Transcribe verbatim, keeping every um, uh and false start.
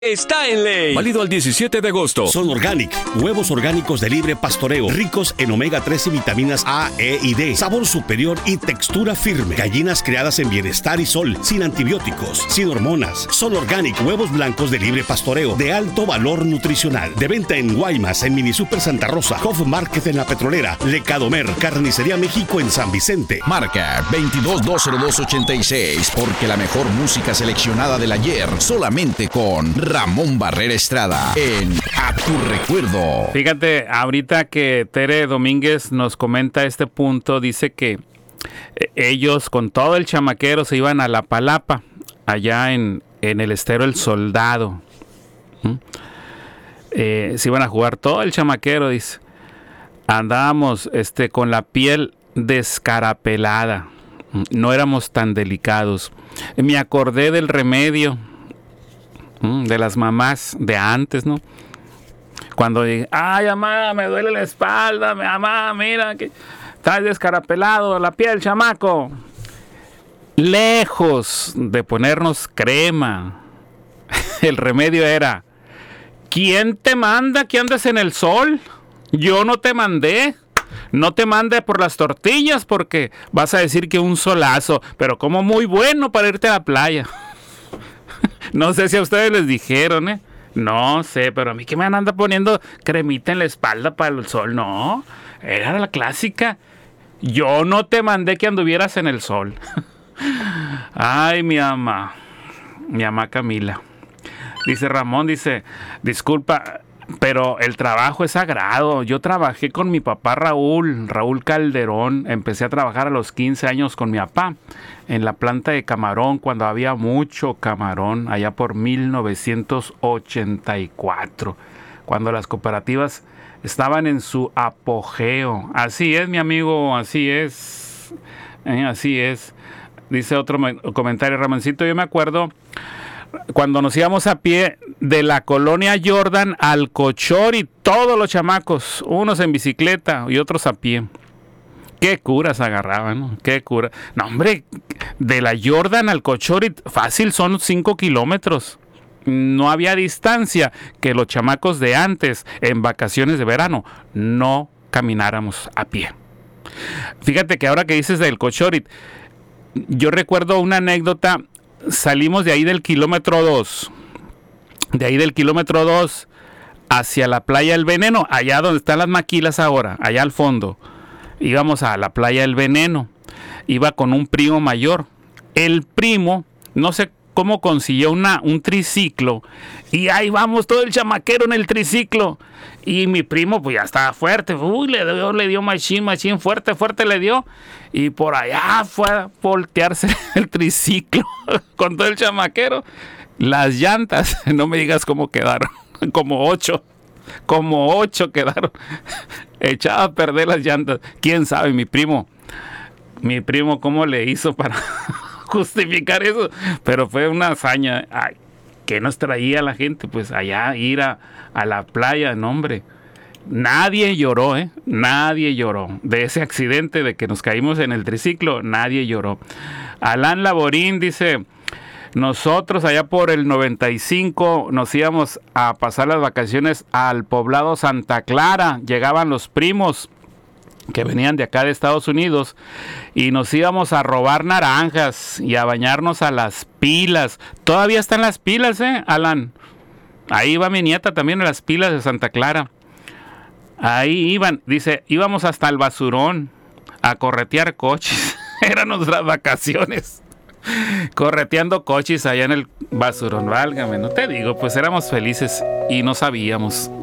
está en ley. Válido al diecisiete de agosto. Son Organic, huevos orgánicos de libre pastoreo, ricos en omega tres y vitaminas A, E y D, sabor superior y textura firme. Gallinas criadas en bienestar y sol, sin antibióticos, sin hormonas. Son Organic, huevos blancos de libre pastoreo, de alto valor nutricional. De venta en Guaymas, en Mini Super Santa Rosa, Hof Market en La Petrolera, Lecadomer, Carnicería México en San Vicente. Marca veintidós dos cero dos ochenta y seis, porque la mejor música seleccionada del ayer, solamente con Ramón Barrera Estrada en A Tu Recuerdo. Fíjate, ahorita que Tere Domínguez nos comenta este punto, dice que ellos con todo el chamaquero se iban a La Palapa, allá en, en el Estero El Soldado. ¿Mm? Eh, se iban a jugar todo el chamaquero, dice. Andábamos este, con la piel descarapelada, no éramos tan delicados. Me acordé del remedio de las mamás de antes, ¿no? Cuando dije, ay, mamá, me duele la espalda, mamá, mira, que estás descarapelado, la piel, chamaco. Lejos de ponernos crema, el remedio era, ¿quién te manda que andes en el sol? Yo no te mandé. No te mande por las tortillas porque vas a decir que un solazo, pero como muy bueno para irte a la playa. No sé si a ustedes les dijeron, ¿eh? No sé, pero a mí que me anda poniendo cremita en la espalda para el sol. No, era la clásica. Yo no te mandé que anduvieras en el sol. Ay, mi mamá. Mi mamá Camila. Dice Ramón, dice, disculpa, pero el trabajo es sagrado. Yo trabajé con mi papá Raúl, Raúl Calderón. Empecé a trabajar a los quince años con mi papá en la planta de camarón, cuando había mucho camarón, allá por mil novecientos ochenta y cuatro, cuando las cooperativas estaban en su apogeo. Así es, mi amigo, así es. Eh, así es. Dice otro comentario, Ramoncito, yo me acuerdo cuando nos íbamos a pie de la colonia Jordan al Cochori, todos los chamacos, unos en bicicleta y otros a pie. Qué curas agarraban, ¿no? Qué cura. No, hombre, de la Jordan al Cochori, fácil son cinco kilómetros. No había distancia que los chamacos de antes, en vacaciones de verano, no camináramos a pie. Fíjate que ahora que dices del Cochori, yo recuerdo una anécdota. Salimos de ahí del kilómetro dos, de ahí del kilómetro dos hacia la playa El Veneno, allá donde están las maquilas ahora, allá al fondo. Íbamos a la playa El Veneno, iba con un primo mayor. El primo, no sé cómo consiguió una, un triciclo, y ahí vamos todo el chamaquero en el triciclo. Y mi primo pues ya estaba fuerte, uy, le dio, le dio machín, machín, fuerte, fuerte le dio. Y por allá fue a voltearse el triciclo con todo el chamaquero. Las llantas, no me digas cómo quedaron, como ocho, como ocho quedaron. Echaba a perder las llantas. ¿Quién sabe, mi primo? Mi primo cómo le hizo para justificar eso. Pero fue una hazaña. Ay, ¿qué nos traía la gente? Pues allá ir a, a la playa, no, hombre. Nadie lloró, ¿eh? Nadie lloró. De ese accidente de que nos caímos en el triciclo, nadie lloró. Alan Laborín dice, nosotros allá por el noventa y cinco nos íbamos a pasar las vacaciones al poblado Santa Clara. Llegaban los primos que venían de acá de Estados Unidos y nos íbamos a robar naranjas y a bañarnos a las pilas. Todavía están las pilas, ¿eh, Alan? Ahí va mi nieta también a las pilas de Santa Clara. Ahí iban, dice, íbamos hasta el basurón a corretear coches. Eran nuestras vacaciones. Correteando coches allá en el basurón. Válgame, no te digo, pues éramos felices y no sabíamos.